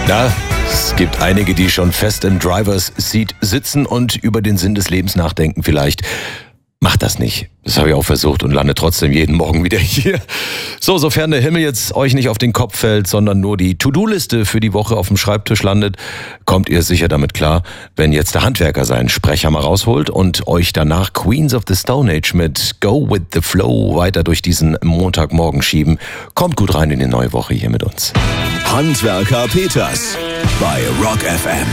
Ja, es gibt einige, die schon fest im Driver's Seat sitzen und über den Sinn des Lebens nachdenken vielleicht. Macht das nicht. Das habe ich auch versucht und lande trotzdem jeden Morgen wieder hier. So, sofern der Himmel jetzt euch nicht auf den Kopf fällt, sondern nur die To-Do-Liste für die Woche auf dem Schreibtisch landet, kommt ihr sicher damit klar, wenn jetzt der Handwerker seinen Sprechhammer rausholt und euch danach Queens of the Stone Age mit Go with the Flow weiter durch diesen Montagmorgen schieben. Kommt gut rein in die neue Woche hier mit uns. Handwerker Peters bei Rock FM.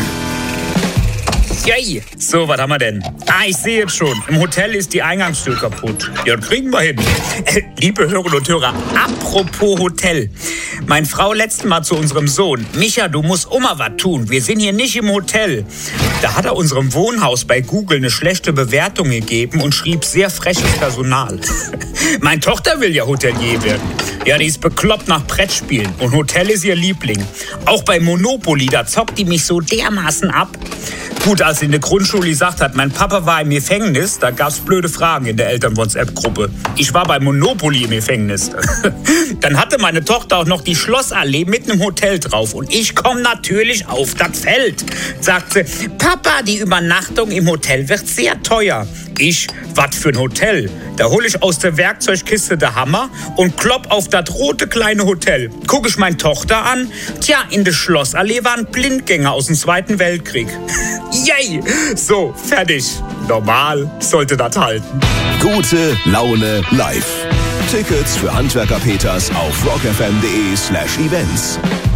Yay! So, was haben wir denn? Ich sehe jetzt schon. Im Hotel ist die Eingangstür kaputt. Ja, kriegen wir hin. Liebe Hörerinnen und Hörer, apropos Hotel. Meine Frau letztes Mal zu unserem Sohn. Micha, du musst immer was tun. Wir sind hier nicht im Hotel. Da hat er unserem Wohnhaus bei Google eine schlechte Bewertung gegeben und schrieb sehr freches Personal. Meine Tochter will ja Hotelier werden. Ja, die ist bekloppt nach Brettspielen und Hotel ist ihr Liebling. Auch bei Monopoly, da zockt die mich so dermaßen ab. Gut, als sie in der Grundschule gesagt hat, mein Papa war im Gefängnis, da gab's blöde Fragen in der Eltern-WhatsApp-Gruppe. Ich war bei Monopoly im Gefängnis. Dann hatte meine Tochter auch noch die Schlossallee mitten im Hotel drauf. Und ich komme natürlich auf das Feld. Sagt sie, Papa, die Übernachtung im Hotel wird sehr teuer. Ich, was für ein Hotel? Da hole ich aus der Werkzeugkiste den Hammer und klopp auf das rote kleine Hotel. Guck ich meine Tochter an. Tja, in der Schlossallee waren Blindgänger aus dem Zweiten Weltkrieg. Yay! So, fertig. Normal sollte das halten. Gute Laune live. Tickets für Handwerker Peters auf rockfm.de/events.